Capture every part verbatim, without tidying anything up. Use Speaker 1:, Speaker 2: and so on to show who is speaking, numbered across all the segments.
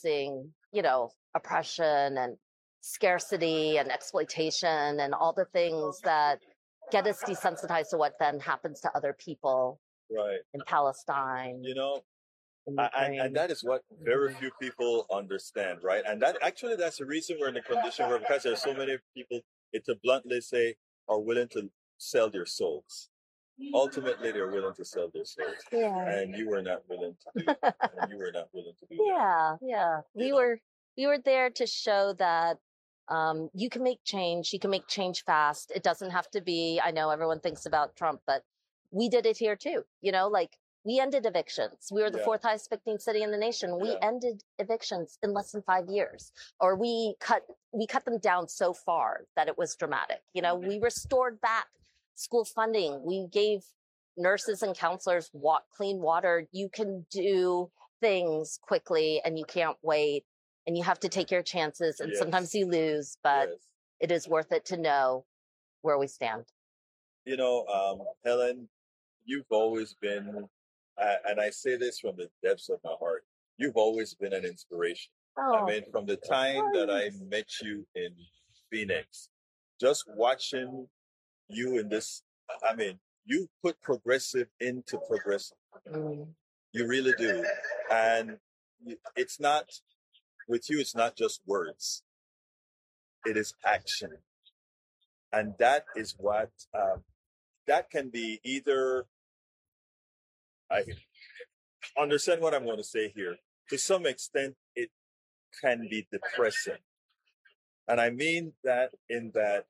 Speaker 1: experiencing, you know, oppression and scarcity and exploitation and all the things that get us desensitized to what then happens to other people
Speaker 2: Right.
Speaker 1: in Palestine.
Speaker 2: You know,
Speaker 1: in
Speaker 2: I- and,
Speaker 1: Ukraine.
Speaker 2: and that is what very few people understand, right? And that actually, that's the reason we're in a condition where, because there's so many people, it to bluntly say, are willing to sell their souls. Ultimately, they're willing to sell their souls.
Speaker 1: Yeah.
Speaker 2: And you were not willing to do that. And you were not willing to do that.
Speaker 1: Yeah, yeah. We
Speaker 2: You know?
Speaker 1: were we were there to show that um, you can make change. You can make change fast. It doesn't have to be. I know everyone thinks about Trump, but we did it here too. You know, like we ended evictions. We were the
Speaker 2: Yeah.
Speaker 1: fourth highest evicting city in the nation. We
Speaker 2: Yeah.
Speaker 1: ended evictions in less than five years, or we cut we cut them down so far that it was dramatic. You know, we restored back school funding. We gave nurses and counselors wa- clean water. You can do things quickly and you can't wait, and you have to take your chances, and
Speaker 2: Yes.
Speaker 1: sometimes you lose, but
Speaker 2: Yes.
Speaker 1: it is worth it to know where we stand.
Speaker 2: You know, um, Helen, you've always been, uh, and I say this from the depths of my heart, you've always been an inspiration.
Speaker 1: Oh,
Speaker 2: I mean, from the time that I
Speaker 1: thanks.
Speaker 2: met you in Phoenix, just watching you in this, I mean, you put progressive into progressive.
Speaker 1: Mm,
Speaker 2: You really do. And you- it's not, with you, it's not just words, it is action. And that is what, um, that can be either, I understand what I'm going to say here. To some extent, it can be depressing. And I mean that in that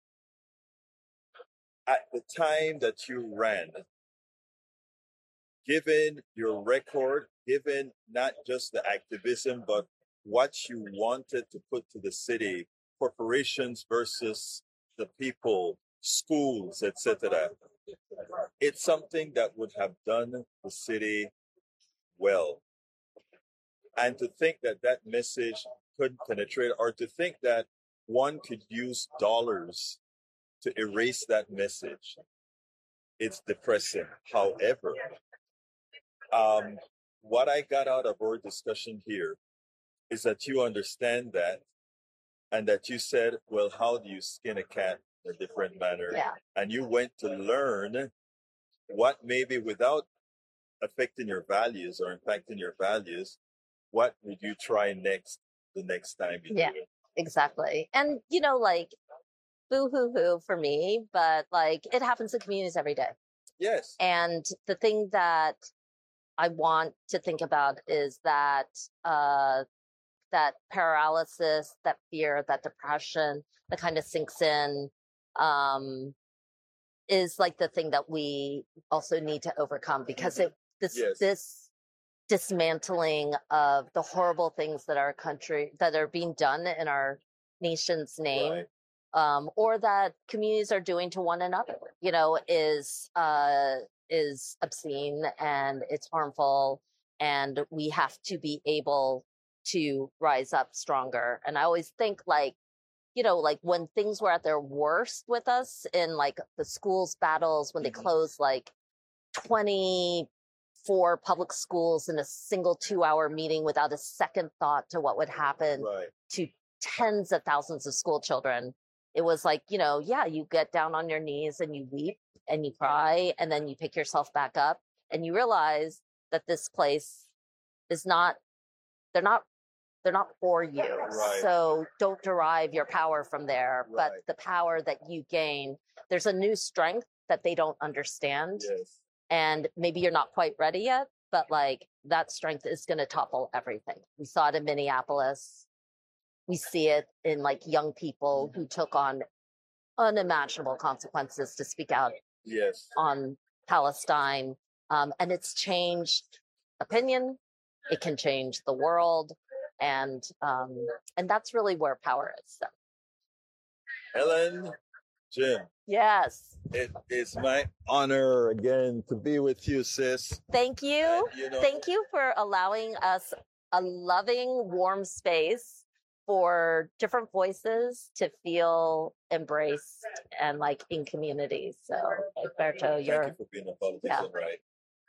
Speaker 2: at the time that you ran, given your record, given not just the activism, but what you wanted to put to the city, corporations versus the people, schools, et cetera, it's something that would have done the city well. And to think that that message couldn't penetrate, or to think that one could use dollars to erase that message, it's depressing. However, um, what I got out of our discussion here is that you understand that, and that you said, well, how do you skin a cat in a different manner?
Speaker 1: yeah.
Speaker 2: And you went to learn what, maybe without affecting your values or impacting your values, what would you try next the next time you
Speaker 1: Yeah.
Speaker 2: do it?
Speaker 1: Exactly. And, you know, like, boo hoo hoo for me, but like it happens in communities every day.
Speaker 2: Yes.
Speaker 1: And the thing that I want to think about is that, uh, that paralysis, that fear, that depression that kind of sinks in, um, is like the thing that we also need to overcome, because it, this,
Speaker 2: Yes.
Speaker 1: this dismantling of the horrible things that our country, that are being done in our nation's name,
Speaker 2: Right.
Speaker 1: um, or that communities are doing to one another, you know, is, uh, is obscene and it's harmful, and we have to be able to rise up stronger. And I always think, like, you know, like when things were at their worst with us in like the schools battles, when they
Speaker 2: Mhm.
Speaker 1: closed like twenty-four public schools in a single two hour meeting without a second thought to what would happen
Speaker 2: Right.
Speaker 1: to tens of thousands of school children. It was like, you know, yeah, you get down on your knees and you weep and you cry, and then you pick yourself back up and you realize that this place is not, they're not, they're not for you.
Speaker 2: Right.
Speaker 1: So don't derive your power from there,
Speaker 2: Right.
Speaker 1: but the power that you gain, there's a new strength that they don't understand.
Speaker 2: Yes.
Speaker 1: And maybe you're not quite ready yet, but like that strength is going to topple everything. We saw it in Minneapolis. We see it in like young people who took on unimaginable consequences to speak out
Speaker 2: Yes.
Speaker 1: on Palestine. Um, and it's changed opinion. It can change the world. And, um, and that's really where power is. So.
Speaker 2: Helen, Jim,
Speaker 1: Yes.
Speaker 2: it is my honor again to be with you, sis.
Speaker 1: Thank you.
Speaker 2: And, you know,
Speaker 1: Thank you for allowing us a loving, warm space for different voices to feel embraced and like in community. So, Alberto,
Speaker 2: thank
Speaker 1: you're
Speaker 2: you for being a politician,
Speaker 1: yeah.
Speaker 2: right?